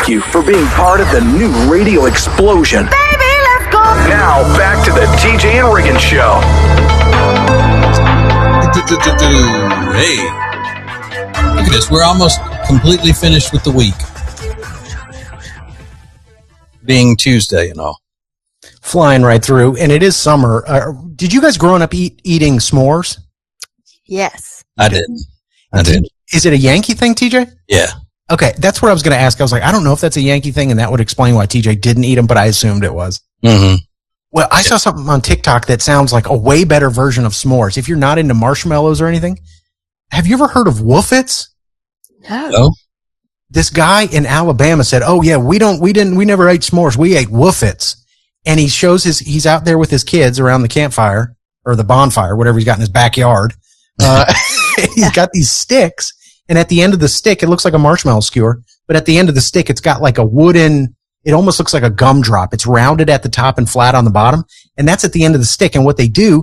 thank you for being part of the new radio explosion. Baby, let's go. Now, back to the TJ and Riggins Show. Hey, look at this. We're almost completely finished with the week. Being Tuesday and all. Flying right through, and it is summer. Did you guys growing up eating s'mores? Yes. I did. Is it a Yankee thing, TJ? Yeah. Okay, that's what I was going to ask. I was like, I don't know if that's a Yankee thing, and that would explain why TJ didn't eat them, but I assumed it was. Mm-hmm. Well, I saw something on TikTok that sounds like a way better version of s'mores. If you're not into marshmallows or anything, have you ever heard of Woofits? No. This guy in Alabama said, "Oh yeah, we never ate s'mores. We ate Woofits." And he shows he's out there with his kids around the campfire or the bonfire, whatever he's got in his backyard. He's got these sticks, and at the end of the stick, it looks like a marshmallow skewer, but at the end of the stick, it's got like a wooden, it almost looks like a gumdrop. It's rounded at the top and flat on the bottom, and that's at the end of the stick. And what they do